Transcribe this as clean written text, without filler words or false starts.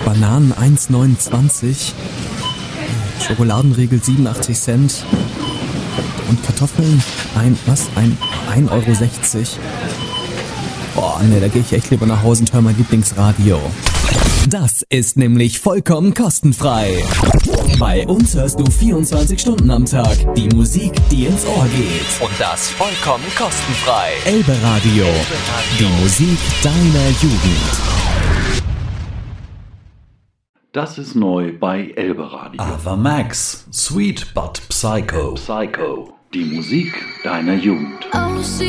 Bananen 1,29, Schokoladenriegel 87 Cent und Kartoffeln 1,60 Euro. Boah, ne, da gehe ich echt lieber nach Hause und höre mein Lieblingsradio. Das ist nämlich vollkommen kostenfrei. Bei uns hörst du 24 Stunden am Tag die Musik, die ins Ohr geht. Und das vollkommen kostenfrei. Elbe Radio, die Musik deiner Jugend. Das ist neu bei Elbe Radio. Ava Max, Sweet but Psycho. Psycho, die Musik deiner Jugend.